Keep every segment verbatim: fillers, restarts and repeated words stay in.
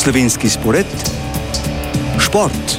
slovenski spored, šport.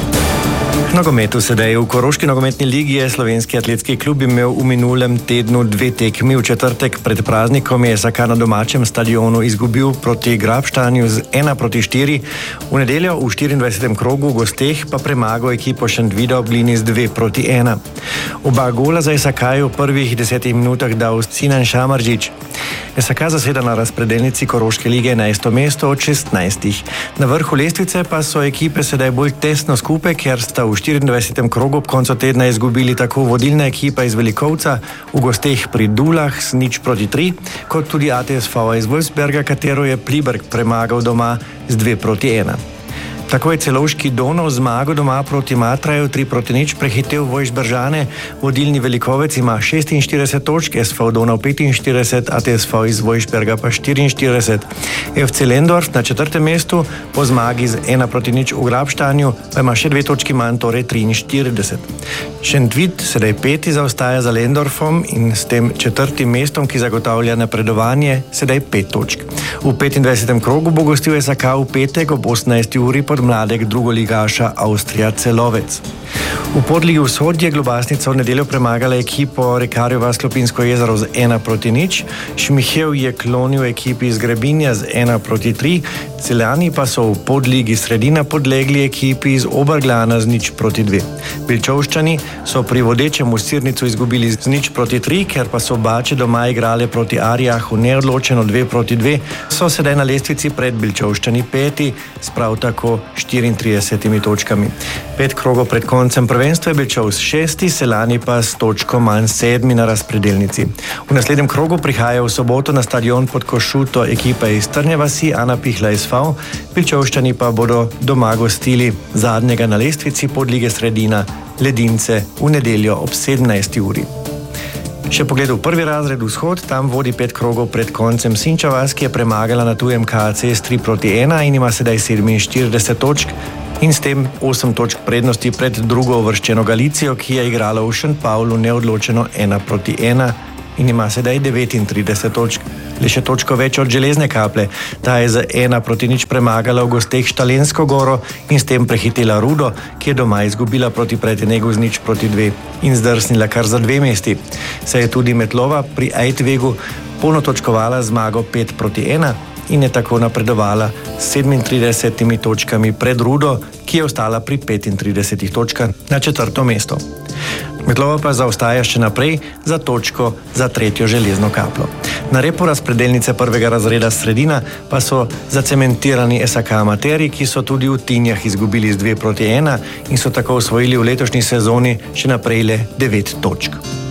V nogometu sedaj v Koroški nogometni ligi je slovenski atletski klub imel v minulem tednu dve tekmi. V četrtek pred praznikom je S A K na domačem stadionu izgubil proti Grabštanju z ena proti štiri, v nedeljo v štiriindvajsetem krogu v gosteh pa premagal ekipo Šentvida ob Glini z dve proti ena. Oba gola za S A K je v prvih desetih minutah dal Sinan Šamaržič. S A K zaseda na razpredelnici Koroške lige enajsto mesto od šestnajstih. Na vrhu lestvice pa so ekipe sedaj bolj tesno skupaj, ker sta v štiriindvajsetem krogu ob koncu tedna izgubili tako vodilna ekipa iz Velikovca v gosteh pri Dulah z nič proti tri, kot tudi A T S V iz Wolfsberga, katero je Pliberg premagal doma z dve proti ena. Tako je celovški Donov zmago doma proti Matraju tri proti nič prehitel Vojžberžane. Vodilni Velikovec ima šestinštirideset točk, S V Donov petinštirideset, A T S V iz Vojžberga pa štiriinštirideset. F C Lendorf na četrtem mestu po zmagi z ena proti nič v Grabštanju pa ima še dve točki manj, torej triinštirideset. Šentvid sedaj peti zaostaja za Lendorfom in s tem četrtim mestom, ki zagotavlja napredovanje, sedaj pet točk. V petindvajsetem krogu bo gostil S A K v petek ob osemnajsti uri pod mladek drugoligaša Avstrija Celovec. V podligi Vzhod je Globasnica v nedeljo premagala ekipo Rekarjeva Slopinsko jezero z ena proti nič, Šmihev je klonil ekipi iz Grebinja z ena proti tri, Celjani pa so v podligi Sredina podlegli ekipi iz Oberglana z nič proti dve. Bilčovščani so pri vodečem v Sirnicu izgubili z nič proti tri, ker pa so Bače doma igrale proti Arijahu neodločeno dve proti dve, so sedaj na lestvici pred Bilčovščani peti s prav tako štiriintridesetimi točkami. Pet krogov pred koncem prvenstva je Bilčov s šesti, Seljani pa s točko manj sedmi na razpredelnici. V naslednjem krogu prihaja v soboto na stadion pod Košuto ekipa iz Trnje vasi, Ana Pihla S V, Bilčovščani pa bodo doma gostili zadnjega na lestvici podlige Sredina, Ledince, v nedeljo ob sedemnajsti uri. Še pogled v prvi razred Vzhod, tam vodi pet krogov pred koncem Sinča vas, ki je premagala na tujem K A C s tri proti ena in ima sedaj sedeminštirideset točk in s tem osem točk prednosti pred drugo uvrščeno Galicijo, ki je igrala v Šentpavlu neodločeno ena proti ena in ima sedaj devetintrideset točk. Le še točko več od Železne Kaple. Ta je z ena proti nič premagala v gosteh Štalensko goro in s tem prehitela Rudo, ki je doma izgubila proti Pretenegu z nič proti dve in zdrsnila kar za dve mesti. Se je tudi Metlova pri Ajtvegu polnotočkovala zmago pet proti ena in je tako napredovala s sedemintridesetimi točkami pred Rudo, ki je ostala pri petintridesetih točkah na četrto mesto. Metlova pa zaostaja še naprej za točko za tretjo Železno Kaplo. Na repu razpredelnice prvega razreda Sredina pa so zacementirani S A K amaterji, ki so tudi v Tinjah izgubili z dve proti ena in so tako osvojili v letošnji sezoni še naprej le devet točk.